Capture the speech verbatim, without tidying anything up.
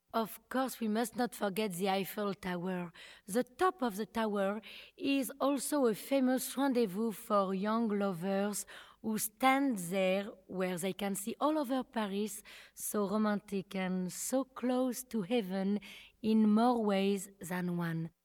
Of course, we must not forget the Eiffel Tower. The top of the tower is also a famous rendezvous for young lovers who stand there where they can see all over Paris, so romantic and so close to heaven in more ways than one.